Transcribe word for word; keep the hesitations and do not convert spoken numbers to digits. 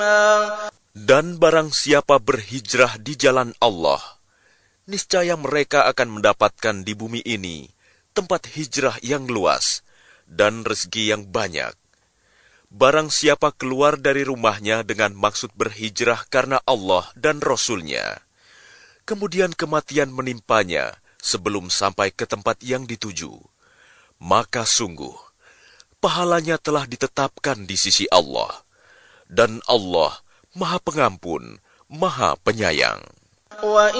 Dan barang siapa berhijrah di jalan Allah, niscaya mereka akan mendapatkan di bumi ini tempat hijrah yang luas dan rezeki yang banyak. Barang siapa keluar dari rumahnya dengan maksud berhijrah karena Allah dan Rasul-Nya, kemudian kematian menimpanya sebelum sampai ke tempat yang dituju, maka sungguh, pahalanya telah ditetapkan di sisi Allah, dan Allah Maha Pengampun, Maha Penyayang.